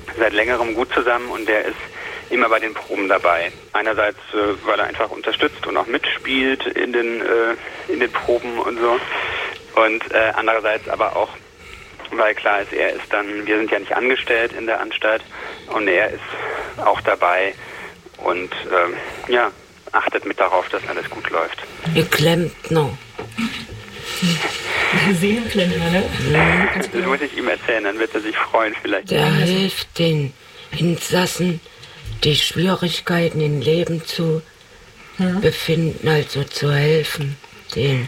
seit längerem gut zusammen und der ist immer bei den Proben dabei. Einerseits, weil er einfach unterstützt und auch mitspielt in den Proben und so. Und andererseits aber auch, weil klar ist, wir sind ja nicht angestellt in der Anstalt und er ist auch dabei und achtet mit darauf, dass alles gut läuft. Ihr Klempner. Seelenklempner, ne? Das muss ich ihm erzählen, dann wird er sich freuen vielleicht. Der hilft den Insassen, die Schwierigkeiten im Leben zu befinden, also zu helfen, denen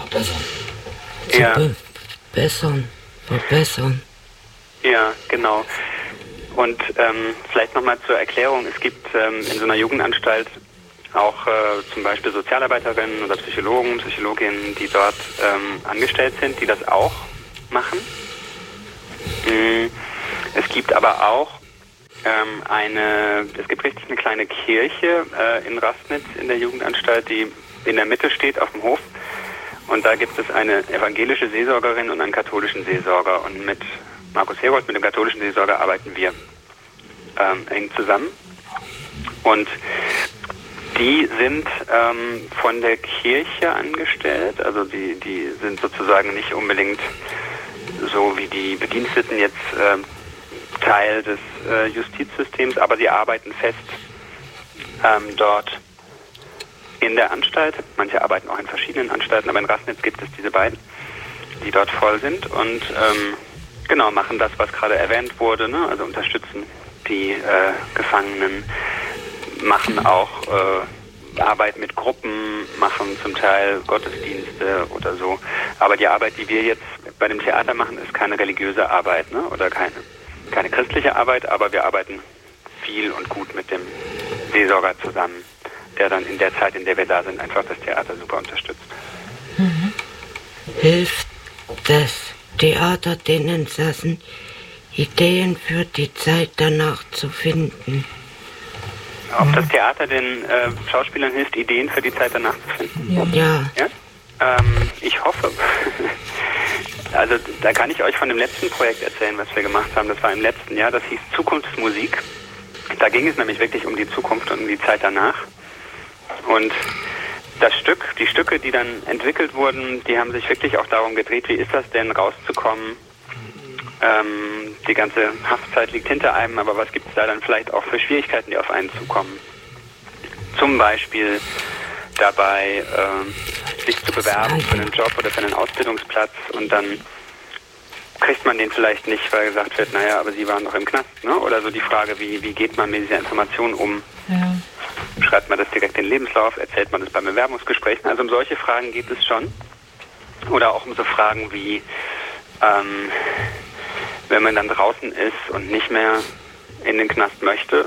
verbessern. Ja, genau. Und vielleicht nochmal zur Erklärung, es gibt in so einer Jugendanstalt auch zum Beispiel Sozialarbeiterinnen oder Psychologinnen, die dort angestellt sind, die das auch machen. Es gibt aber auch es gibt richtig eine kleine Kirche in Rastnitz in der Jugendanstalt, die in der Mitte steht auf dem Hof. Und da gibt es eine evangelische Seelsorgerin und einen katholischen Seelsorger. Und mit Markus Herold, mit dem katholischen Seelsorger, arbeiten wir eng zusammen. Und die sind von der Kirche angestellt, also die sind sozusagen nicht unbedingt so wie die Bediensteten jetzt Teil des Justizsystems, aber sie arbeiten fest dort in der Anstalt. Manche arbeiten auch in verschiedenen Anstalten, aber in Rastnitz gibt es diese beiden, die dort voll sind und machen das, was gerade erwähnt wurde, ne? Also unterstützen die Gefangenen, machen auch Arbeit mit Gruppen, machen zum Teil Gottesdienste oder so. Aber die Arbeit, die wir jetzt bei dem Theater machen, ist keine religiöse Arbeit, ne? Oder keine christliche Arbeit, aber wir arbeiten viel und gut mit dem Seelsorger zusammen, der dann in der Zeit, in der wir da sind, einfach das Theater super unterstützt. Mhm. Hilft das Theater den Insassen, Ideen für die Zeit danach zu finden? Ob das Theater den Schauspielern hilft, Ideen für die Zeit danach zu finden? Ja. Ich hoffe. Also da kann ich euch von dem letzten Projekt erzählen, was wir gemacht haben. Das war im letzten Jahr, das hieß Zukunftsmusik. Da ging es nämlich wirklich um die Zukunft und um die Zeit danach. Und die Stücke, die dann entwickelt wurden, die haben sich wirklich auch darum gedreht, wie ist das denn, rauszukommen. Die ganze Haftzeit liegt hinter einem, aber was gibt es da dann vielleicht auch für Schwierigkeiten, die auf einen zukommen? Zum Beispiel dabei, sich zu bewerben für einen Job oder für einen Ausbildungsplatz und dann kriegt man den vielleicht nicht, weil gesagt wird, naja, aber Sie waren doch im Knast, ne? Oder so die Frage, wie geht man mit dieser Information um? Ja. Schreibt man das direkt in den Lebenslauf? Erzählt man das beim Bewerbungsgespräch? Also um solche Fragen geht es schon. Oder auch um so Fragen wie, wenn man dann draußen ist und nicht mehr in den Knast möchte,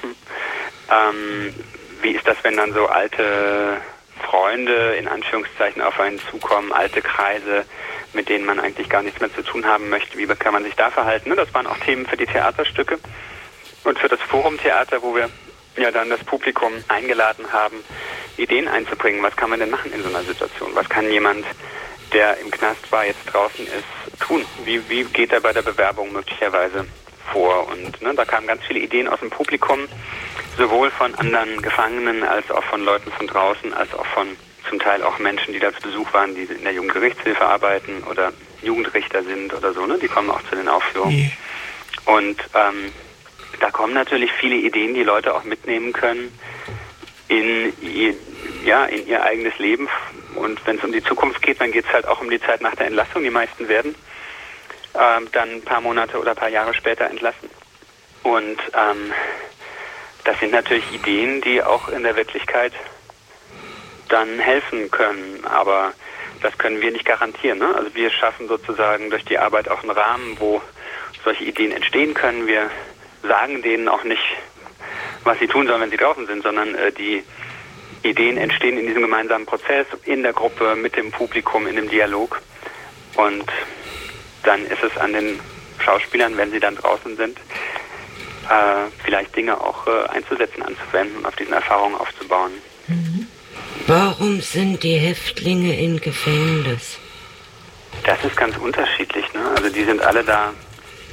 wie ist das, wenn dann so alte Freunde in Anführungszeichen auf einen zukommen, alte Kreise, mit denen man eigentlich gar nichts mehr zu tun haben möchte, wie kann man sich da verhalten? Das waren auch Themen für die Theaterstücke und für das Forumtheater, wo wir ja dann das Publikum eingeladen haben, Ideen einzubringen. Was kann man denn machen in so einer Situation? Was kann jemand, der im Knast war, jetzt draußen ist, tun? Wie geht er bei der Bewerbung möglicherweise vor? Und da kamen ganz viele Ideen aus dem Publikum, sowohl von anderen Gefangenen als auch von Leuten von draußen, als auch von zum Teil auch Menschen, die da zu Besuch waren, die in der Jugendgerichtshilfe arbeiten oder Jugendrichter sind oder so, die kommen auch zu den Aufführungen. Und da kommen natürlich viele Ideen, die Leute auch mitnehmen können in ihr eigenes Leben. Und wenn es um die Zukunft geht, dann geht es halt auch um die Zeit nach der Entlassung. Die meisten werden dann ein paar Monate oder ein paar Jahre später entlassen. Und das sind natürlich Ideen, die auch in der Wirklichkeit dann helfen können. Aber das können wir nicht garantieren. Ne? Also wir schaffen sozusagen durch die Arbeit auch einen Rahmen, wo solche Ideen entstehen können. Wir sagen denen auch nicht, was sie tun sollen, wenn sie draußen sind, sondern die Ideen entstehen in diesem gemeinsamen Prozess, in der Gruppe, mit dem Publikum, in dem Dialog. Und dann ist es an den Schauspielern, wenn sie dann draußen sind, vielleicht Dinge auch einzusetzen, anzuwenden und auf diesen Erfahrungen aufzubauen. Warum sind die Häftlinge im Gefängnis? Das ist ganz unterschiedlich. Ne? Also die sind alle da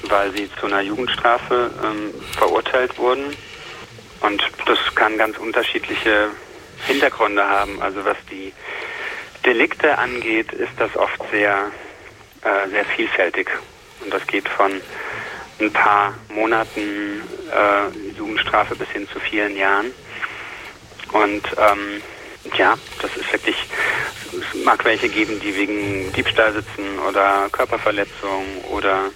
weil sie zu einer Jugendstrafe verurteilt wurden. Und das kann ganz unterschiedliche Hintergründe haben. Also was die Delikte angeht, ist das oft sehr vielfältig. Und das geht von ein paar Monaten Jugendstrafe bis hin zu vielen Jahren. Und das ist wirklich, es mag welche geben, die wegen Diebstahl sitzen oder Körperverletzung oder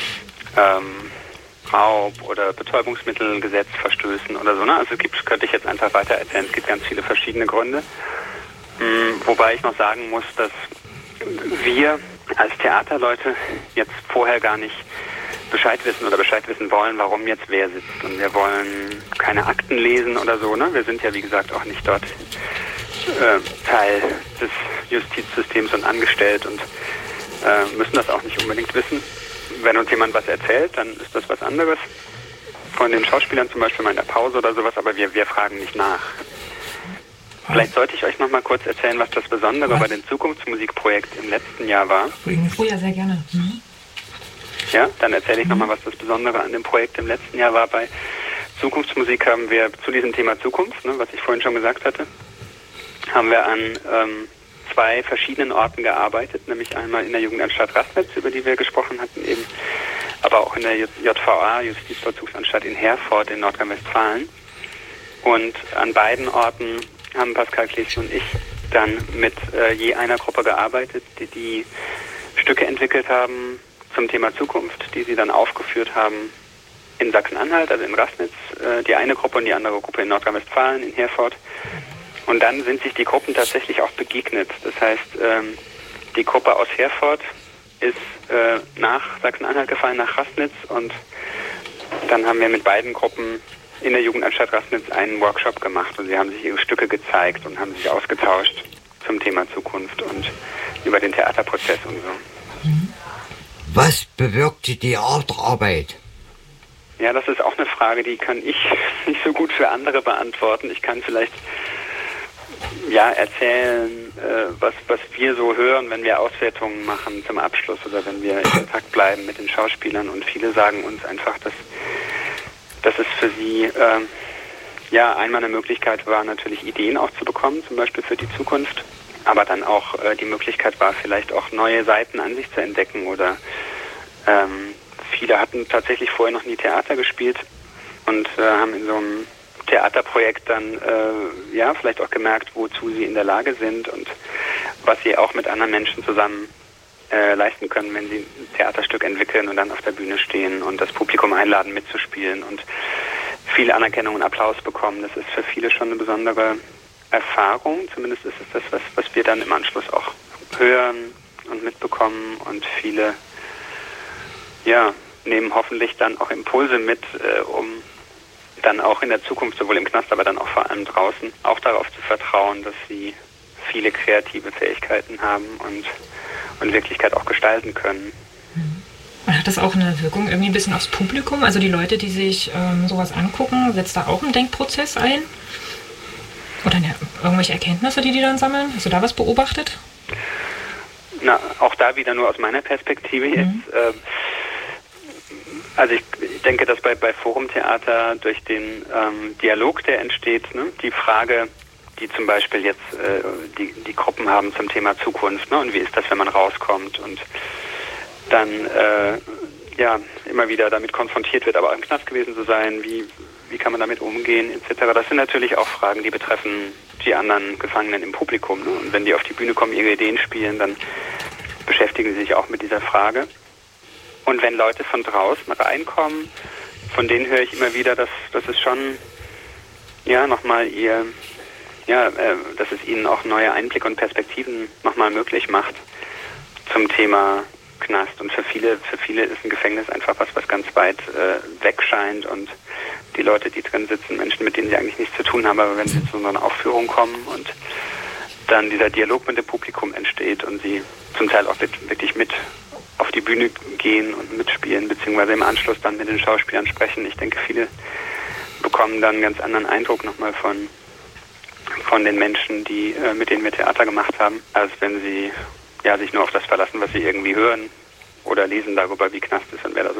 Raub oder Betäubungsmittelgesetz verstößen oder so. Ne? Also könnte ich jetzt einfach weiter erzählen, es gibt ganz viele verschiedene Gründe. Wobei ich noch sagen muss, dass wir als Theaterleute jetzt vorher gar nicht Bescheid wissen wollen, warum jetzt wer sitzt. Und wir wollen keine Akten lesen oder so. Ne? Wir sind ja, wie gesagt, auch nicht dort Teil des Justizsystems und angestellt und müssen das auch nicht unbedingt wissen. Wenn uns jemand was erzählt, dann ist das was anderes. Von den Schauspielern zum Beispiel mal in der Pause oder sowas, aber wir fragen nicht nach. Vielleicht sollte ich euch noch mal kurz erzählen, was das Besondere bei dem Zukunftsmusikprojekt im letzten Jahr war. Früher sehr gerne. Ja, dann erzähle ich noch mal, was das Besondere an dem Projekt im letzten Jahr war. Bei Zukunftsmusik haben wir zu diesem Thema Zukunft, ne, was ich vorhin schon gesagt hatte, haben wir an 2 verschiedenen Orten gearbeitet, nämlich einmal in der Jugendanstalt Rassnitz, über die wir gesprochen hatten eben, aber auch in der JVA, Justizvollzugsanstalt in Herford in Nordrhein-Westfalen. Und an beiden Orten haben Pascal Klesje und ich dann mit je einer Gruppe gearbeitet, die Stücke entwickelt haben zum Thema Zukunft, die sie dann aufgeführt haben in Sachsen-Anhalt, also in Rassnitz, die eine Gruppe und die andere Gruppe in Nordrhein-Westfalen, in Herford. Und dann sind sich die Gruppen tatsächlich auch begegnet. Das heißt, die Gruppe aus Herford ist nach Sachsen-Anhalt gefallen, nach Rassnitz, und dann haben wir mit beiden Gruppen in der Jugendanstalt Rassnitz einen Workshop gemacht und sie haben sich ihre Stücke gezeigt und haben sich ausgetauscht zum Thema Zukunft und über den Theaterprozess und so. Was bewirkte die Artarbeit? Ja, das ist auch eine Frage, die kann ich nicht so gut für andere beantworten. Ich kann vielleicht erzählen, was wir so hören, wenn wir Auswertungen machen zum Abschluss oder wenn wir in Kontakt bleiben mit den Schauspielern, und viele sagen uns einfach, dass es für sie einmal eine Möglichkeit war, natürlich Ideen auch zu bekommen, zum Beispiel für die Zukunft, aber dann auch die Möglichkeit war, vielleicht auch neue Seiten an sich zu entdecken, oder viele hatten tatsächlich vorher noch nie Theater gespielt und haben in so einem Theaterprojekt dann vielleicht auch gemerkt, wozu sie in der Lage sind und was sie auch mit anderen Menschen zusammen leisten können, wenn sie ein Theaterstück entwickeln und dann auf der Bühne stehen und das Publikum einladen, mitzuspielen und viel Anerkennung und Applaus bekommen. Das ist für viele schon eine besondere Erfahrung. Zumindest ist es das, was wir dann im Anschluss auch hören und mitbekommen, und viele nehmen hoffentlich dann auch Impulse mit, um dann auch in der Zukunft, sowohl im Knast, aber dann auch vor allem draußen, auch darauf zu vertrauen, dass sie viele kreative Fähigkeiten haben und Wirklichkeit auch gestalten können. Und hat das auch eine Wirkung irgendwie ein bisschen aufs Publikum? Also die Leute, die sich sowas angucken, setzt da auch ein Denkprozess ein? Oder irgendwelche Erkenntnisse, die dann sammeln? Hast du da was beobachtet? Na, auch da wieder nur aus meiner Perspektive jetzt. Also ich denke, dass bei Forumtheater durch den Dialog, der entsteht, ne, die Frage, die zum Beispiel jetzt die Gruppen haben zum Thema Zukunft, ne, und wie ist das, wenn man rauskommt und dann immer wieder damit konfrontiert wird, aber auch im Knast gewesen zu sein, wie kann man damit umgehen, etc. Das sind natürlich auch Fragen, die betreffen die anderen Gefangenen im Publikum. Ne? Und wenn die auf die Bühne kommen, ihre Ideen spielen, dann beschäftigen sie sich auch mit dieser Frage. Und wenn Leute von draußen reinkommen, von denen höre ich immer wieder, dass es schon nochmal dass es ihnen auch neue Einblicke und Perspektiven nochmal möglich macht zum Thema Knast. Und für viele ist ein Gefängnis einfach was ganz weit weg scheint, und die Leute, die drin sitzen, Menschen, mit denen sie eigentlich nichts zu tun haben, aber wenn sie zu so einer Aufführung kommen und dann dieser Dialog mit dem Publikum entsteht und sie zum Teil auch wirklich mit auf die Bühne gehen und mitspielen, beziehungsweise im Anschluss dann mit den Schauspielern sprechen. Ich denke, viele bekommen dann einen ganz anderen Eindruck nochmal von den Menschen, die mit denen wir Theater gemacht haben, als wenn sie sich nur auf das verlassen, was sie irgendwie hören oder lesen darüber, wie Knast ist und wer da so ist.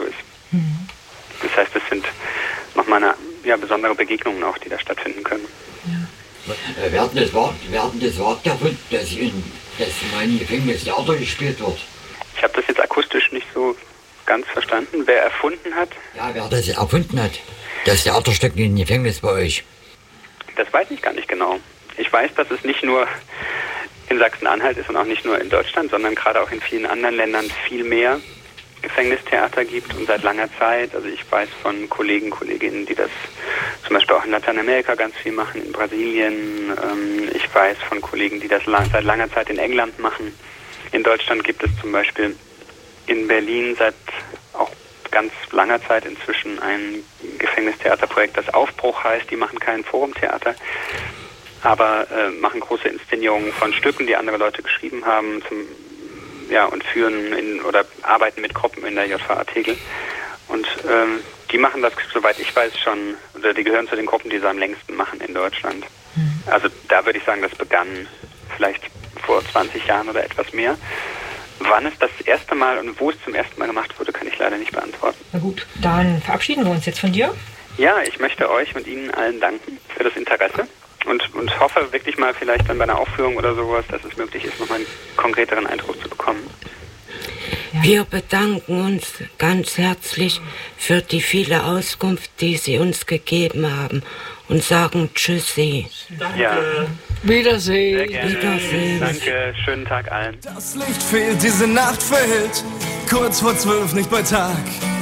Das heißt, es sind nochmal besondere Begegnungen auch, die da stattfinden können. Werden das Wort davon, dass mal im Gefängnis Theater gespielt wird? Ich habe das jetzt akustisch nicht so ganz verstanden. Wer erfunden hat? Ja, wer das erfunden hat, das Theaterstück im Gefängnis bei euch. Das weiß ich gar nicht genau. Ich weiß, dass es nicht nur in Sachsen-Anhalt ist und auch nicht nur in Deutschland, sondern gerade auch in vielen anderen Ländern viel mehr Gefängnistheater gibt und seit langer Zeit. Also ich weiß von Kolleginnen, die das zum Beispiel auch in Lateinamerika ganz viel machen, in Brasilien. Ich weiß von Kollegen, die das seit langer Zeit in England machen. In Deutschland gibt es zum Beispiel in Berlin seit auch ganz langer Zeit inzwischen ein Gefängnistheaterprojekt, das Aufbruch heißt. Die machen kein Forumtheater, aber machen große Inszenierungen von Stücken, die andere Leute geschrieben haben, und führen oder arbeiten mit Gruppen in der JVA Tegel. Und die machen das, soweit ich weiß, schon, oder die gehören zu den Gruppen, die es am längsten machen in Deutschland. Also da würde ich sagen, das begann vielleicht vor 20 Jahren oder etwas mehr. Wann es das erste Mal und wo es zum ersten Mal gemacht wurde, kann ich leider nicht beantworten. Na gut, dann verabschieden wir uns jetzt von dir. Ja, ich möchte euch und Ihnen allen danken für das Interesse und hoffe wirklich mal vielleicht dann bei einer Aufführung oder sowas, dass es möglich ist, nochmal einen konkreteren Eindruck zu bekommen. Ja. Wir bedanken uns ganz herzlich für die viele Auskunft, die Sie uns gegeben haben und sagen Tschüssi. Danke. Ja. Wiedersehen. Wiedersehen. Danke, schönen Tag allen. Das Licht fehlt, diese Nacht verhüllt, kurz vor 12 nicht bei Tag.